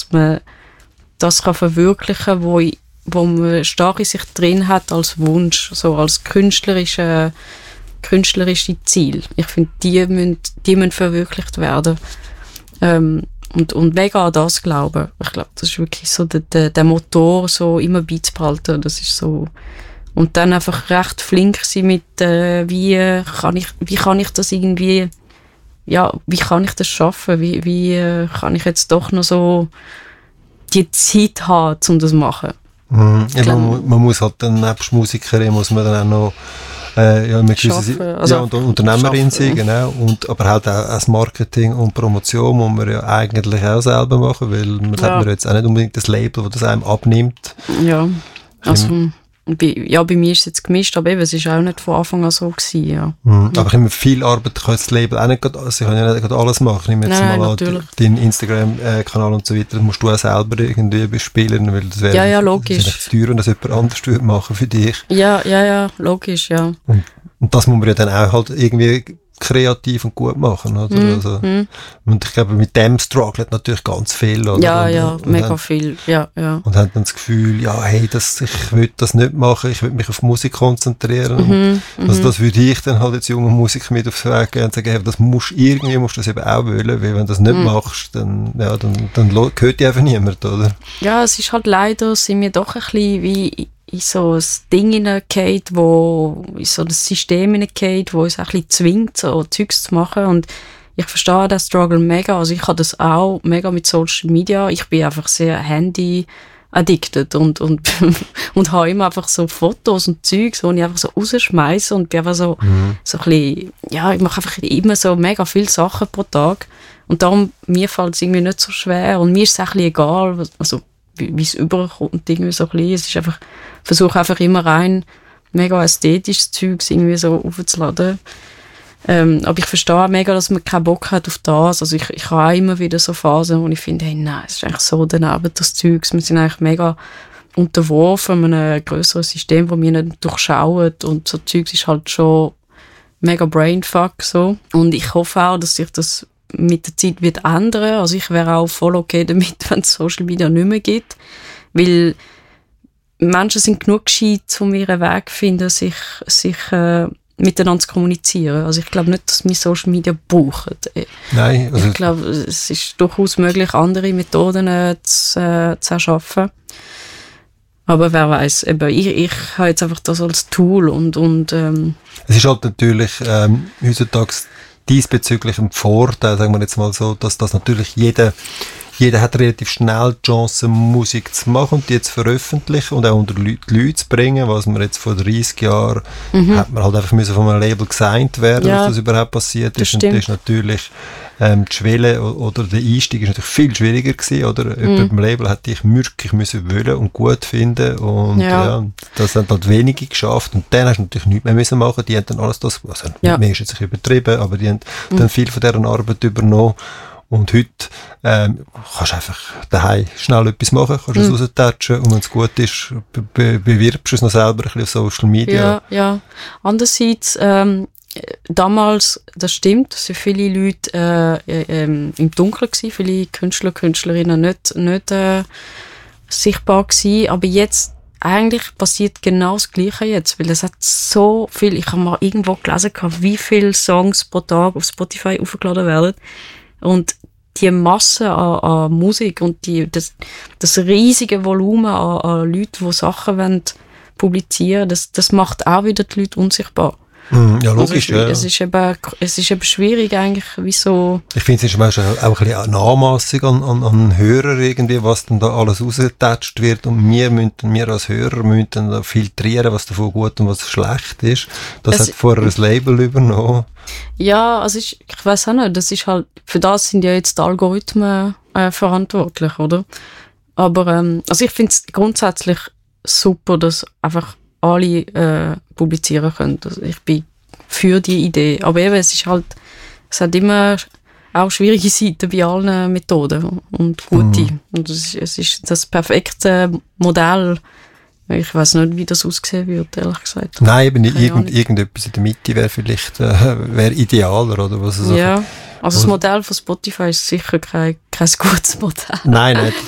man das kann verwirklichen, wo man stark in sich drin hat als Wunsch, so als künstlerische Ziel. Ich finde, die müssen verwirklicht werden. Und mega an das glauben. Ich glaube, das ist wirklich so der Motor, so immer beizubehalten. Das ist so. Und dann einfach recht flink sein mit, wie kann ich das irgendwie, ja, wie kann ich das schaffen? Wie kann ich jetzt doch noch so die Zeit haben, um das zu machen? Man muss halt dann, nebst Musikerin, muss man dann auch noch und Unternehmerin sein, genau. Aber halt auch das Marketing und Promotion muss man ja eigentlich auch selber machen, weil man hat man jetzt auch nicht unbedingt das Label, das einem abnimmt. Ja, also bei mir ist es jetzt gemischt, aber eben, es ist auch nicht von Anfang an so gewesen, ja. Aber ich habe viel Arbeit, kann das Label auch nicht sie können ja nicht alles machen. Ich nehme jetzt mal an, deinen Instagram-Kanal und so weiter, das musst du auch selber irgendwie bespielen, weil das wäre logisch. Teuer, wenn das jemand anders machen für dich. Ja, logisch, ja. Und das muss man ja dann auch halt irgendwie kreativ und gut machen, oder? Und ich glaube, mit dem struggelt natürlich ganz viel, oder? Ja, mega viel, ja. Und haben dann das Gefühl, ich will das nicht machen, ich will mich auf Musik konzentrieren. Also das würde ich dann halt als junger Musiker mit aufs Weg gehen und sagen, das musst du das eben auch wollen, weil wenn du das nicht machst, dann gehört dir einfach niemand, oder? Ja, es ist halt leider, sind wir doch ein bisschen wie in so ein Ding hineingeht, in so ein System hineingeht, wo uns ein bisschen zwingt, so Zeugs zu machen. Und ich verstehe den Struggle mega. Also ich habe das auch mega mit Social Media. Ich bin einfach sehr Handy-addicted und habe immer einfach so Fotos und Zeugs, die ich einfach so rausschmeiße und bin einfach so ein bisschen, ich mache einfach immer so mega viele Sachen pro Tag. Und darum, mir fällt es irgendwie nicht so schwer und mir ist es auch ein bisschen egal, also wie es überkommt, irgendwie so ein bisschen. Es ist einfach, versuche einfach immer rein mega ästhetisches Zeugs irgendwie so aufzuladen. Aber ich verstehe auch mega, dass man keinen Bock hat auf das. Also ich habe auch immer wieder so Phasen, wo ich finde, hey, nein, es ist eigentlich so daneben, das Zeugs. Wir sind eigentlich mega unterworfen einem grösseren System, das wir nicht durchschauen. Und so Zeugs ist halt schon mega Brainfuck so. Und ich hoffe auch, dass sich das mit der Zeit wird ändern. Also ich wäre auch voll okay damit, wenn es Social Media nicht mehr gibt. Weil Menschen sind genug gescheit, um ihren Weg zu finden, sich miteinander zu kommunizieren. Also ich glaube nicht, dass wir Social Media brauchen. Nein. Also ich glaube, es ist durchaus möglich, andere Methoden zu erschaffen. Aber wer weiß, ich habe jetzt einfach das als Tool und es ist halt natürlich heutzutage diesbezüglich ein Vorteil, sagen wir jetzt mal so, dass das natürlich jeder hat relativ schnell die Chance, Musik zu machen und die zu veröffentlichen und auch unter die Leute zu bringen, was man jetzt vor 30 Jahren hat man halt einfach müssen von einem Label gesigned werden, dass das überhaupt passiert ist. Und das ist natürlich die Schwelle oder der Einstieg ist natürlich viel schwieriger gewesen, oder? Jemand beim Label hätte ich wirklich müssen wollen und gut finden und das haben halt wenige geschafft und dann hast du natürlich nichts mehr müssen machen, die haben dann alles das, also mehr ist jetzt übertrieben, aber die haben dann viel von deren Arbeit übernommen. Und heute kannst du einfach daheim schnell etwas machen, kannst es raustatchen und wenn es gut ist, bewirbst du es noch selber ein bisschen auf Social Media. Ja. Andererseits, damals, das stimmt, es waren viele Leute im Dunkeln gewesen, viele Künstler, Künstlerinnen nicht sichtbar gewesen, aber jetzt eigentlich passiert genau das Gleiche jetzt, weil es hat so viel, ich habe mal irgendwo gelesen, wie viele Songs pro Tag auf Spotify aufgeladen werden. Und die Masse an Musik und das riesige Volumen an Leuten, die Sachen publizieren wollen, das macht auch wieder die Leute unsichtbar. Ja, logisch, also es ist eben schwierig eigentlich, wieso... Ich finde, es ist manchmal auch ein bisschen eine Anmassung an Hörer irgendwie, was dann da alles rausgetatscht wird und wir als Hörer müssen dann filtrieren, was davon gut und was schlecht ist. Das hat vorher ein Label übernommen. Ja, also ich weiss auch nicht, das ist halt, für das sind ja jetzt die Algorithmen verantwortlich, oder? Aber also ich finde es grundsätzlich super, dass einfach alle publizieren können. Also ich bin für die Idee. Aber eben, es hat immer auch schwierige Seiten bei allen Methoden und gute. Und es ist das perfekte Modell. Ich weiss nicht, wie das aussehen wird, ehrlich gesagt. Nein, eben irgendetwas in der Mitte wäre vielleicht wär idealer, oder was? Ja, also das Modell von Spotify ist sicher kein gutes Modell. Nein,